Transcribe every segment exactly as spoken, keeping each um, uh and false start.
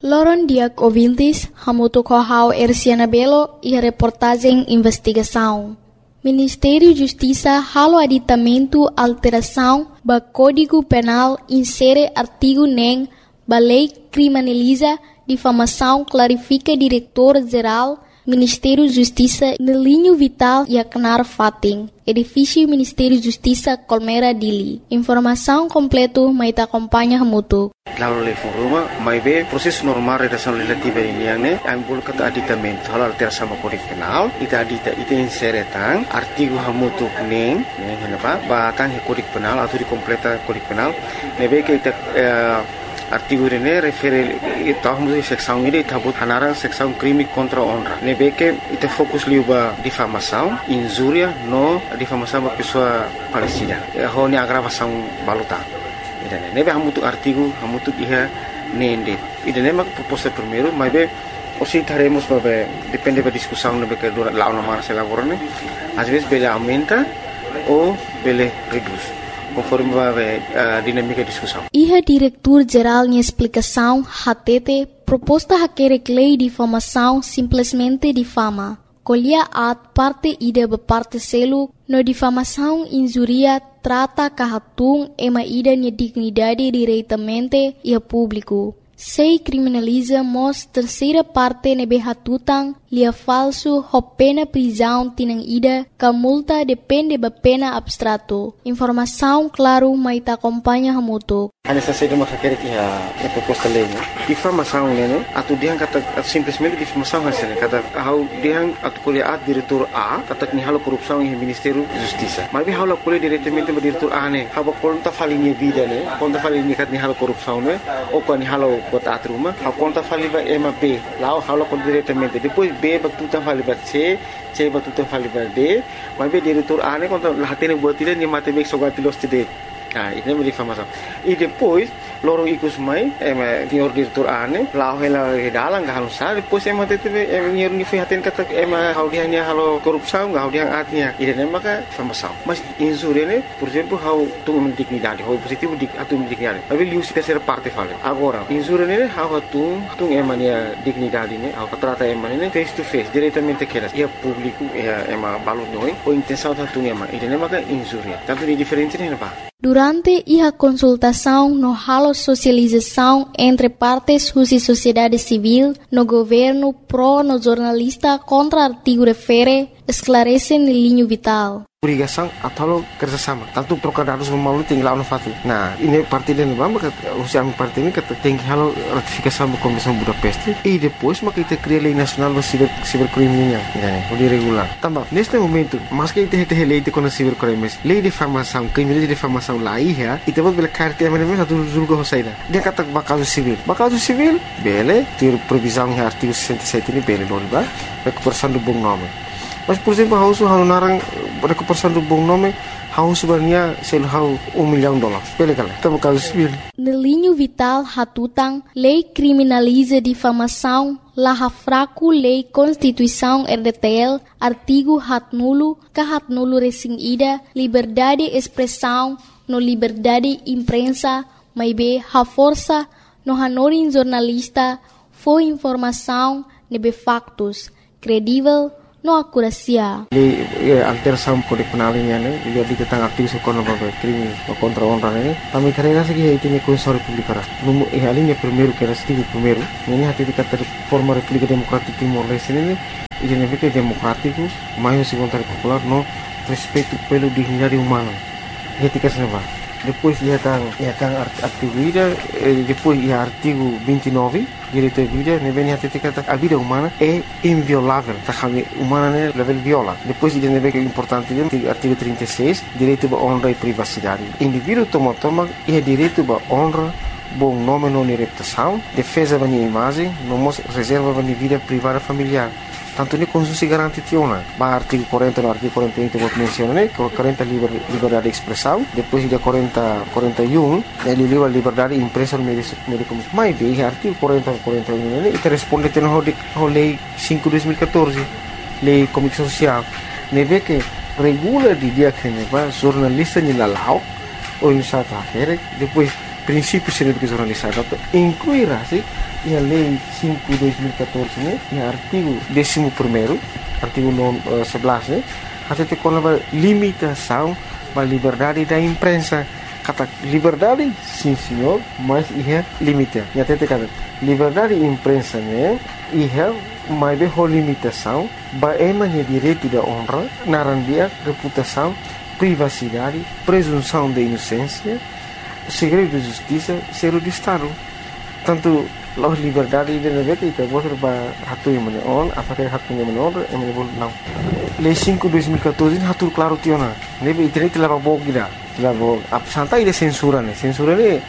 Loron Diak ouvintes, hamutu kohau Erciana Belo e a reportagem investigação. Ministério Justiça halo aditamento alteração ba Código Penal insere artigo nem ba lei criminaliza difamação clarifica diretor-geral Ministério Justiça no linho vital e acnar fating. Edifício Ministério Justiça Colmeira Dili. Informação completo mai ta acompanha hamutu. Lalu level rumah, mai be proses normal redação legislativa ini yang ne, ambul kata aditamento halal terasa sama Kode Penal, ita adita ita insere tang artigo hamutu neng, neng kenapa? Batang he Kode Penal atau di completa Kode Penal, nebe ke ita uh, artigo ini refere ita hamutu seksão ini ita but hanarang seksão crime contra honra. Nebe ke ita fokus liuba difamação, injuria no difamação ba pessoa falecida. Ho ni agravação balutang. Idane nebe hamutu artigo hamutu iha nende idane mak proposta primeiro mas be osi taremos babe depende da discussão nebe que dura lá uma se elaborane às vezes bele aumenta ou bele reduz conforme babe a dinâmica da discussão. Iha diretor geral em explicação hatete proposta haquere lei de difamação simplesmente difama. Colhia at parte ida be parte selo no difamação injuria trata kahatung ema ida ni dignidade diretamente e a público. Sei criminaliza mos terceira parte nebe hatutang lia falso ho pena prisão tinang ida ka multa depende ba pena abstrato. Informação claro mai ta acompanha hamutu. Ana sa sede makakere ki ha a proposta lei ne. Difamação ne atu diang kata simplesmente difamação hasil kata hau diang atu kuliah at diretor A kata ni halo korupsão em Ministério Justiça. Mas bi halo kuliah diretamente ba diretor A ne. Haba konta falinha vida ne. Konta falinha kat ni halo korupsão ne. O ko ni halo bota atruma. Ha konta faliba ema B. Lao halo kon diretamente. Depois B ba tutan faliba C. C ba tutan faliba D. Mas bi diretor A ne konta lahatene buat ile ni mate bek sogati los tide. Ah, ini menjadi difamação. E depois, lorong ikut mai, eh, senhor diretor ane, lau hela dalang gak halus sah. Depois emang tete, emang nyer ni fihatin kata, emang hau dia ni halo korupsau, gak hau dia atnya. Ini nama ka difamação. Mas insure ne, por exemplo, hau tu dignidade, hau positivo dik, atu dignidade. Tapi liu si terceira parte fala. Agora, insure ne, hau tu, tu emang dia dignidade ne, hau trata emang ne, face to face, diretamente keras. Ia público, ia emang balut noi, o intenção tu emang. Ini nama ka insure. Tanto ni diferente ne apa? Durante a consultação no halo socialização entre partes e sociedade civil, no governo pro no jornalista contra artigo refere, esclarece no linho vital. Obrigação atau kerjasama. Tanto trocar dados memalu tinggal no fati. Nah, ini parti dan bamba usia parti ini kata tinggi halo ratifikasi sama Komisi Budapest. E depois maka kita cria lei nasional do cyber cybercrime nya, né? O regular. Tambah, neste momento, mas que kita tem lei de contra cybercrime, lei de difamação, crime de difamação lá ia, e temos bela carta a mesma do julgo hosaida. Dia kata bakal civil. Bakal civil, bele, ter previsão em artigo sessenta e sete ini bele non ba? Recuperação do bom nome. Mas, por exemplo, hau su hau narang recuperação do bom nome, hau sebenarnya sel hau um milhão de dólares. Bele kala, tamo caso civil. No linho vital hatutang, lei criminaliza difamação, laha fraco lei Constituição R D T L, artigo hat nulo, ka hat nulo resing ida, liberdade expressão, no liberdade imprensa, mai be ha força, no hanorin jornalista, foi informação, nebe factos, credível, no akurasia. Di alteração Kode Penal ini ane, dia ditentang aktif sekolah bagai krimi contra honra ini. Kami karena segi itu ni Konstitusi Republik. Numu eh alinya primeiro que era artigo primeiro. Ini hati dikata forma República Democrática Timor-Leste ini, ini negara democrático, mais segundo popular no respeito pelo dignidade humana. Ketika senapa. Depois ia tang ia tang artigo ida, depois ia artigo vinte e nove, direito à vida, ne vem hati dikata a vida humana é inviolável, tá kami humana ne level viola. Depois ida ne vem importante dia artigo trinta e seis, direito à honra e privacidade. Indivíduo toma toma ia direito à honra, bom nome não reputação, defesa da minha imagem, não reserva da minha vida privada familiar. Tanto ni Konstitusi garanti tiona. Ba artigo quarenta no artigo quarenta e um que menciona né, quarenta liber, liberdade de expressão, depois de quarenta, quarenta e um, ele liba liberdade impressa no meio de comunicação. Mas bem, artigo quarenta, quarenta e um, né, ele responde até no lei cinco de dois mil e quatorze, lei comunicação social. Ne vê que regula de dia que ne va jornalista ni lalau ou em sata here, depois princípios de jornalismo, incluirá se a lei cinco de dois mil e catorze, né, no artigo décimo primeiro, artigo sebelas, né, até tem uma limitação da liberdade da imprensa. Kata liberdade, sim senhor, mas ia limita. E até tem kata liberdade da imprensa, né, ia mais bem limitação, bagaimana direito da honra, narandia, reputação, privacidade, presunção de inocência, segredo de justiça, segredo de Estado. Tanto a liberdade de negara itu boleh berhatu yang mana on, apakah hatu yang mana on, yang mana boleh não. Lei cinco de dois mil e catorze hatu claro tiona. Nebe internet telah bawa kita, telah bawa. Apa santai dia censura ni, censura ni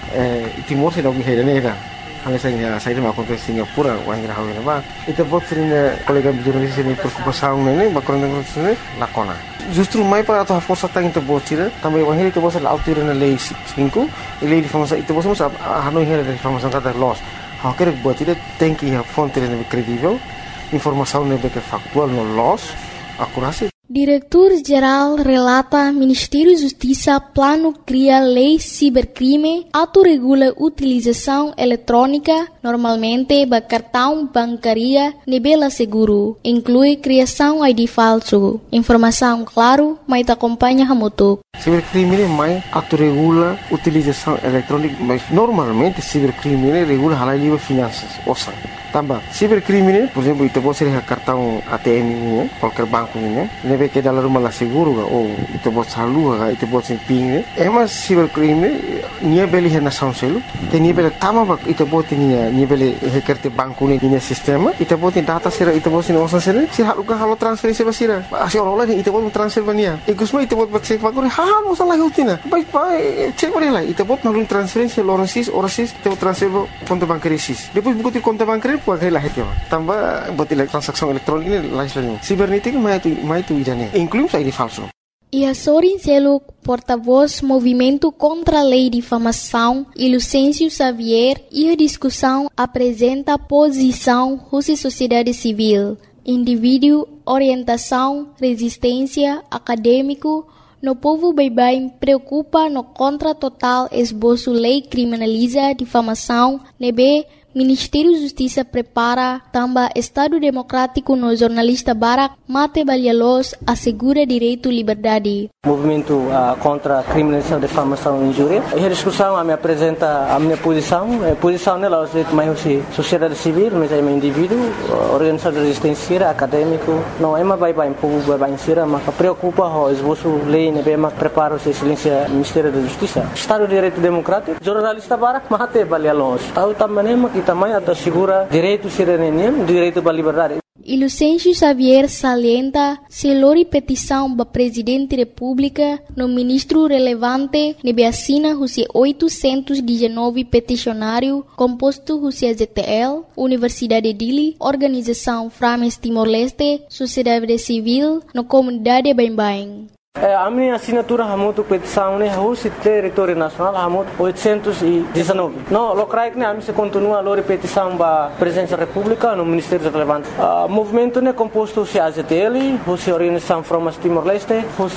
Timor se dá guerra negra. Hal saya saya dah makan ke Singapura, orang kira hal apa. Itu buat sering kolega jurnalis ini preocupação ni, background ni lakona. Justru mai para atau força tang itu buat sih, tambah orang itu buat laut tiran lei cinco, lei informasi itu buat semua hanoi hera informasi kata loss. Hal kira buat itu tem que a fonte lebih kredibel, informação lebih factual no loss, akurasi. Diretor-Geral relata Ministério da Justiça plano cria lei cibercrime, autorregula utilização eletrônica, normalmente ba cartão bancaria nebela seguro, inclui criação I D falso. Informação claro, mas acompanha hamutuk. Cibercrime mais autorregula utilização eletrônica, mas normalmente cibercrime regula halal livre finanças, osa. Tambah, cibercrime, por exemplo, itu boleh ser cartão A T M ini, qualquer banco ini, nebe ke dalam rumah lah seguro ga, oh, itu boleh salu ga, itu boleh simping ni. Emas cibercrime, nia beli hena sound selu, te nia beli tama bak, itu boleh nia nia beli hekerte banku ni nia sistema, itu boleh data sira, itu boleh osan sira, si halu ga halu transferensi basira, asi orang lain itu boleh transfer bania. Ikusma itu boleh cek banku ni, hal osan lah hutina, baik baik cek boleh lah, itu boleh nalun transferensi orang sis, orang sis, itu transfer konto bancaria sis. Depois buku konto bancaria pun agak lahir juga. Tambah buat transaksi elektronik ini lain lain. Sibernética mais tu mais tu idane. Inclui I D falso. E a Sorin Seluk, porta-voz Movimento contra a Lei de Difamação, e Lucêncio Xavier, e a discussão apresenta posição Rússia Sociedade Civil, indivíduo, orientação, resistência, acadêmico, no povo bem-bem preocupa no contra total esboço lei criminaliza difamação, nebe Ministério da Justiça prepara também Estado Democrático no jornalista Barak Mate Balialos assegura direito à liberdade. Movimento uh, contra a criminalização, difamação e injúria. E a discussão a me apresenta a minha posição. A posição nela é mais sociedade civil, mas é um indivíduo, organização de resistência, acadêmico. Não é uma bem-bem, povo bem-bem, mas preocupa o esboço lei, né, bem mais prepara o excelência Ministério da Justiça. Estado de Direito Democrático, jornalista Barak Mate Balialos. Tahu também que também assegura direito cidadania, direito à liberdade. E Lucêncio Xavier salienta se lori petição para Presidente da República no ministro relevante nebe assina os oitocentos e dezenove peticionário composto os Z T L, Universidade de Dili, Organização Frames Timor-Leste, Sociedade Civil, no comunidade Bem-Bem. A minha assinatura é muito petição, né? O território nacional é muito oitocentos e dezenove. Não, o creio que a minha continua a lor petição para a presidência da República no Ministério relevante. O movimento é composto de A Z T L, a Organização Frames Timor-Leste,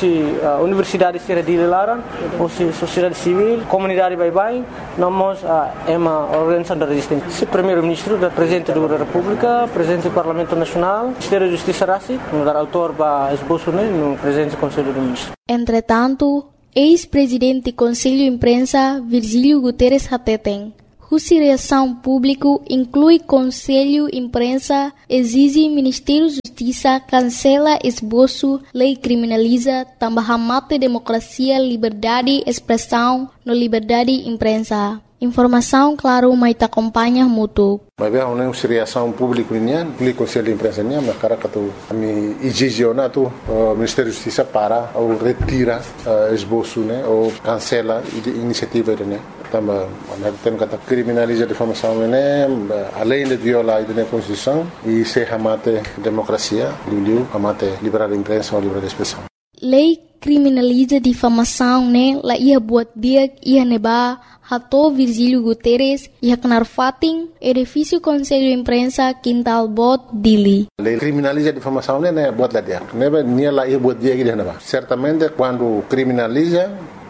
a Universidade de Dili Laran, a Sociedade Civil, Comunidade Bem-Bem, nós é uma organização de resistência. O primeiro-ministro, o presidente da República, o presidente do Parlamento Nacional, o Ministério da Justiça Rassi, o autor para esboço, no presidente do Conselho do Entretanto, ex-presidente do Conselho de Imprensa, Virgílio Guterres Hateten, cuja reação pública inclui Conselho de Imprensa, exige Ministério da Justiça cancela esboço, lei criminaliza, também mata democracia, liberdade, expressão, no liberdade de imprensa. Informação, claro, mas te acompanha muito. Mas bem, uma reação pública nian, o Conselho de Imprensa nian, mas cara que tu me exige na tu Ministério da Justiça para ou retira esboço, né, ou cancela a iniciativa né. Também, nós temos que criminalizar a difamação né, além de violar a Constituição e se amate democracia, liu amate liberdade de imprensa ou liberdade de expressão. Lei criminaliza difamação, né? La ia buat dia ia neba hato Virgílio Guterres ia kenar fating edifício Conselho de Imprensa Quintal Bot Dili. Lei criminaliza difamação, né? Buat lá dia. Neba nia la ia buat dia que neba. Certamente quando criminaliza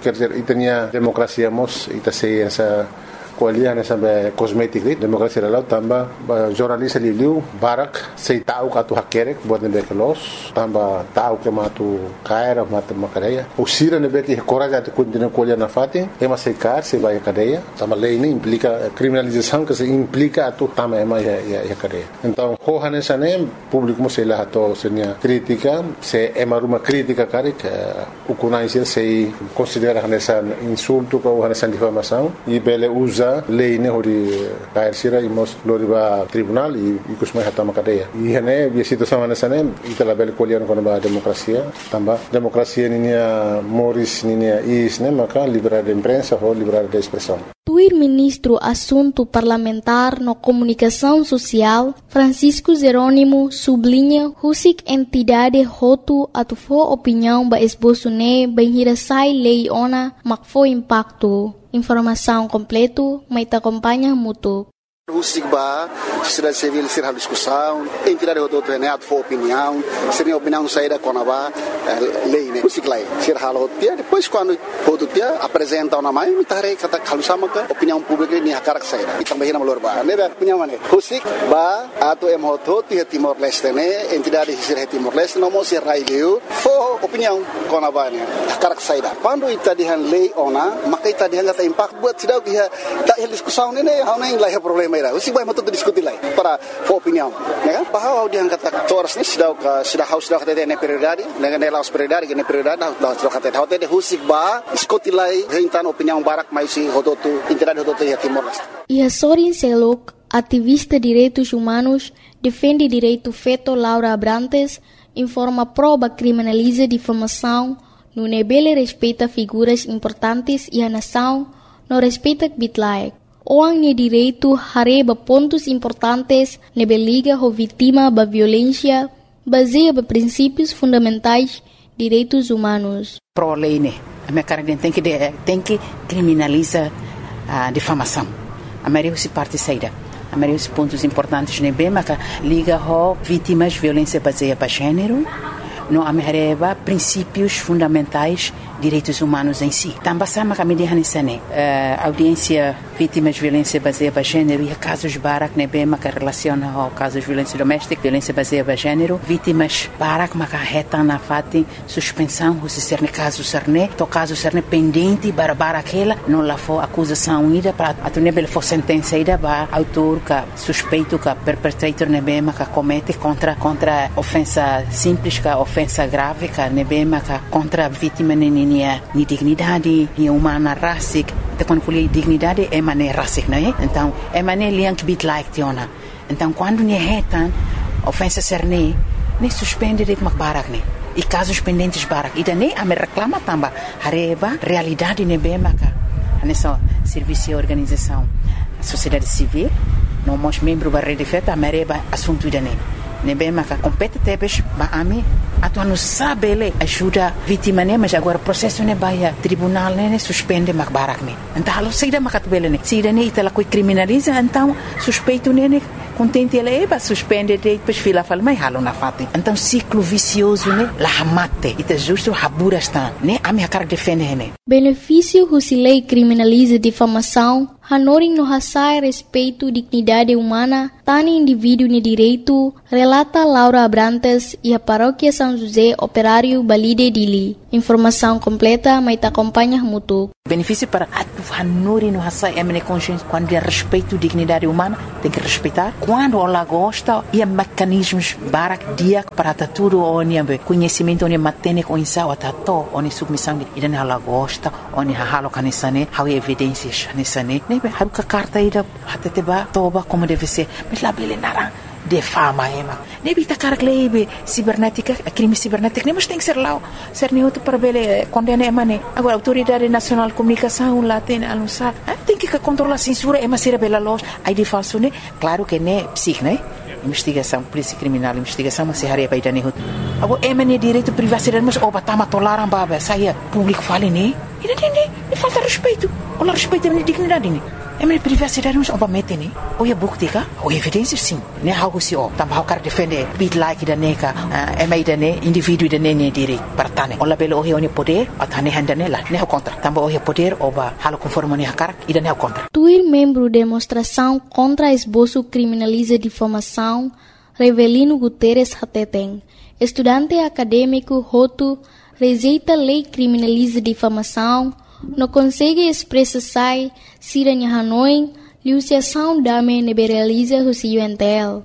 quer dizer, e tinha democracia mos, e tá sei essa kualian essa cosmética, democracia lá também, jornalista liu barak, sei tahu katu hakerek buat nebe kelos, tambah tahu que matu caira, matu macareia, o sira nebe que coragem atu continua kualian na fati, ema sei car, sei vai a cadeia, tambah lei ini implica criminalização que se implica atu tambah ema ya ya cadeia. Então, hohan essa nem público sei lá atu senia crítica, se ema uma crítica carik, o conhece sei considera essa insulto ou essa difamação e bele usa lei ne hori kair sira imos loriba tribunal e kusmai hatama cadeia e hene bi situação nessa ne itala bel kolian kono ba democracia tamba democracia ninia moris ninia is ne maka liberdade de imprensa ou liberdade de expressão. Tuir ministro assunto parlamentar no comunicação social Francisco Jerônimo sublinha husik entidade hotu atu fo opinião ba esboço ne banhira sai lei ona mak fo impacto. Informação completo, mas te acompanha muito. O SIGBA, sociedade civil, ser a discussão, entidade do outro reneado for opinião, seria opinião saída com a lei, né? O SIGLA, ser a rotia, depois quando o outro dia apresenta uma mãe, me tarei kata kalusama ka opinião pública ni hakar saída. E também na malorba, né? Opinião né? O SIGBA, ato em hoto ti Timor Leste, né? Entidade ser Timor Leste, não mo ser raileu, for opinião com a bane, hakar saída. Quando ita dihan lei ona, maka ita dihan kata impact buat sidau dia tak diskusão né? Hau nem lah problema. O SIGBA mau tuh diskusi lagi para opinião, ya kan? Bahwa dia kata toras ni sudah sudah haus sudah kata ini prioridade, dengan nelas prioridade, ini prioridade, sudah kata hau tadi o SIGBA diskusi lagi tentang opinião barak mais si hototu entidade hototu ya Timor Leste. E a Sorin Selok, ativista de direitos humanos, defende direito feto Laura Abrantes, informa prova criminaliza difamação, no nebele respeita figuras importantes e a nação não respeita bitlaek. Orang ni direito hareba pontos importantes nebe liga ho vítima ba violência baseia ba princípios fundamentais direitos humanos. Pro lei né, a minha cara tem que tem que criminalizar a difamação. A maioria se parte saída. A maioria dos pontos importantes nebe mas liga ho vítimas violência baseia ba gênero. Não amerreba princípios fundamentais direitos humanos em si. Também sama kami di hanisane audiência vítimas de violência baseada em gênero e casos barak nebe maka relaciona ao casos de violência doméstica, violência baseada em gênero, vítimas barak maka reta na fati suspensão se ser ne caso serne, to caso serne pendente para barakela, não lá for acusação ida para atunebel for sentença ida ba autor ka suspeito ka perpetrator nebe maka comete contra contra ofensa simples ka ofensa grave ka nebe maka contra vítima ni ni dignidade, ni humana rasik, te quando fui dignidade é mané rasik, não é? Então é mané liang bit like tiona. Então quando ni retan ofensa serne, ni suspende det mak barak ni. E casos pendentes barak. E daí a me reclama tamba hareba realidade ne be maka. Nessa serviço e organização, a sociedade civil, não mos membro da rede feta, a mereba assunto daí. Nebe maka compete tebes ba ami atu não sabe ele ajuda vítima né mas agora processo né baia tribunal né suspende mak barak né então halo saída makat bele né saída né itala coi criminaliza então suspeito né contente ele ba suspende depois fila fala mai halo na fati então ciclo vicioso né la mate ita justo habura está né ami hakar defende né benefício se lei criminaliza difamação hanoring no hasai respeito dignidade humana tani indivíduo ne direito relata Laura Abrantes e a paróquia São José Operário Balide Dili. Informação completa, mas te acompanha muito. Benefício para a hanori no hasai é minha consciência quando é respeito dignidade humana tem que respeitar quando ela gosta e mecanismos barak dia para tudo onde conhecimento onde matene com isso atato onde submissão e dan ela gosta onde halo kanisane how evidências kanisane nebe haruka carta ida hateteba toba como deve ser mas lá bele nara defama ema nebe ta carglebe cibernética crime cibernético nem mas tem que ser lá ser nem outro para bele condena emane agora autoridade nacional de comunicação lá tem anunciar tem que controlar a censura ema ser bela loja aí de falso né claro que né psic né investigação polícia criminal investigação mas se haria para ir nem agora emane direito privacidade mas oba tama tolaram baba saia público fale né e não tem nem falta respeito ou respeito a minha dignidade né É minha privacidade não oba mete ni. Ou é bukti ka? Ou evidência sim. Ne hau si o. Tam hau kar defender bit like da neka. É mai da ne indivíduo da ne ne diri partane. Ola belo o he poder atane handane la. Ne hau contra. Tamba o he poder oba halo conforme ne hakar ida ne hau contra. Tuir membro demonstração contra esboço criminaliza difamação Revelino Guterres Hateten. Estudante acadêmico Hotu rejeita lei criminaliza difamação, não consegue expressar siranya Hanoi, liusiação dame neberaliza o cientel.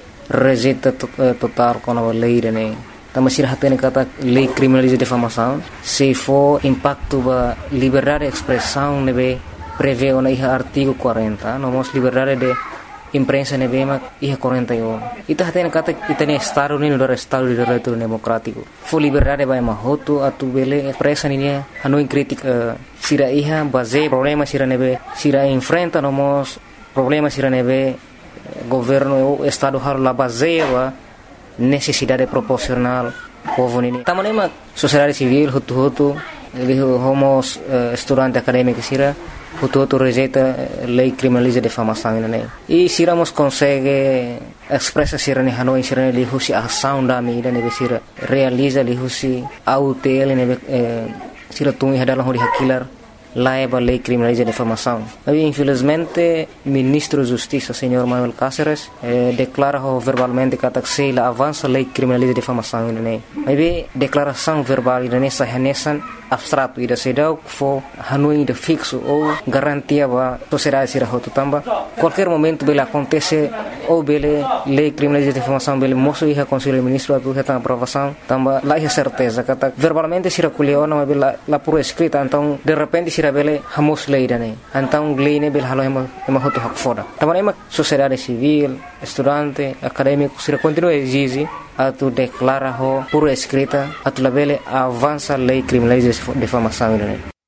Rejeita total com a lei, né? Tama sira hatene kata lei criminaliza difamação, se for impacto ba liberdade de expressão nebe prevê o na artigo quarenta, não mos liberdade de imprensa nebe ma iha quarenta e um. Ita hatene kata itane estado ni no estado de direito democrático. Fo liberdade ba ma hotu atu bele expressa ni Hanoi crítica sira iha base problema sira nebe sira enfrenta no mos problema sira nebe governo o estado har la base ba necessidade proporcional povo nini. Tamanema sociedade civil hutu hutu ele homos uh, estudante acadêmico sira hutu hutu rejeita lei criminaliza difamação nini. E sira mos consegue expressa sira ni Hanoi sira ni husi ação da mídia nebe sira realiza li husi autel nebe eh, sira tungi hadalah hori hakilar laiba lei criminaliza difamação. Mas infelizmente ministro de Justiça senhor Manuel Cáceres eh, declara verbalmente que se la avança lei criminaliza difamação ini. Mas declaração verbal ini sahanesan abstrato ida sedau fo Hanoi de fixo ou garantia ba sociedade sira hotu tamba qualquer momento bela acontece ou bele lei criminaliza difamação bele moço iha conselho ministro atu heta aprovação tamba lá é certeza que verbalmente sira kuleona mas bela la pura escrita então de repente sira bele hamos lei dane então lei ne bele halo ema ema hotu hak foda tamba ema sociedade civil estudante acadêmico sira continua exige atu declara ho pura escrita atu labele avança lei criminaliza difamação.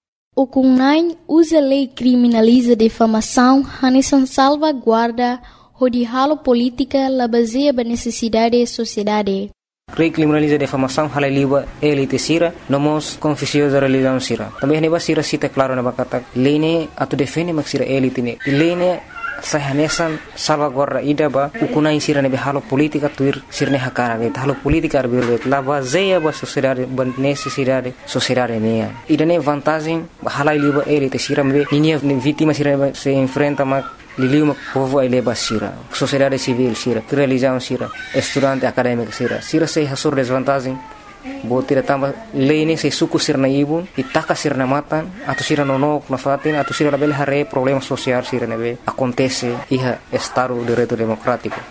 O Kunai usa lei criminaliza difamação hanesan salvaguarda o halo política la baseia ba necessidade sociedade. Lei criminaliza difamação halaliwa elite sira nomos confusiosa religião sira. Também neba sira cita claro na bakata lei ne atu defende mak sira elite ne. Lei ne sahanesan salvaguarda ida ba ukuna insira nebe halo politika tuir sirne hakara be halo politika arbir la baseia ba sociedade ba necessidade sociedade ne ida ne vantagem hala liba elite sira me ninia vítima sira se enfrenta ma liliu povo ai leba sira sociedade civil sira religião sira estudante acadêmico sira sira se hasur desvantagem botira tamba lei se suku sirna ibu itaka sirna matan atau sira nonok na fatin atau sira label hare problema social sira nebe acontece iha estado de direito democrático.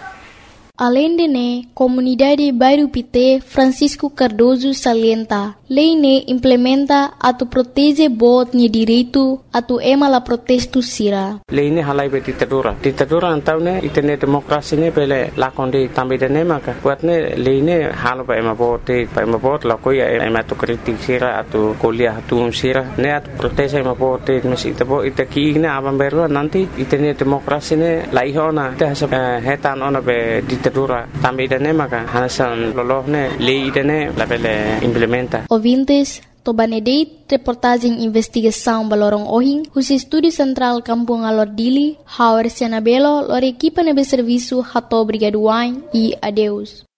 Além de ne, comunidade Bairro Pité Francisco Cardoso salienta, lei ne implementa atu protege bot ni direito atu ema la protesto sira. Lei ne halai be ditadura. Ditadura antau ne itene demokrasi ne bele lakondi tambe de ne maka. Buat ne lei ne halo ba ema bot ba ema bot la koya ema tu kritik sira atu kuliah atu sira ne atu protege ema bot mesi tabo itaki ne abang beru nanti itene demokrasi ne laihona te hasa hetan ona be ditadura tambe de ne maka hanasan lolohne lei de ne la bele implementa. Ouvintes, Tobanedeit, reportagem investigação Balorong Ohing, os estúdio central Kampung Alordili, Hauer Sianabelo, lor equipa nebe serviço Hato Brigaduain e adeus.